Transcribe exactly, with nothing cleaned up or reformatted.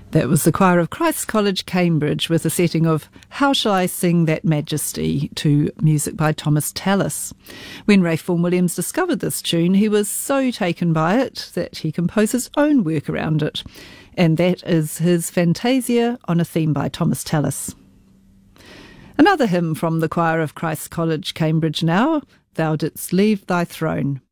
That was the choir of Christ's College, Cambridge, with a setting of How Shall I Sing That Majesty to music by Thomas Tallis. When Ralph Vaughan Williams discovered this tune, he was so taken by it that he composed his own work around it. And that is his Fantasia on a theme by Thomas Tallis. Another hymn from the choir of Christ's College, Cambridge now, Thou Didst Leave Thy Throne.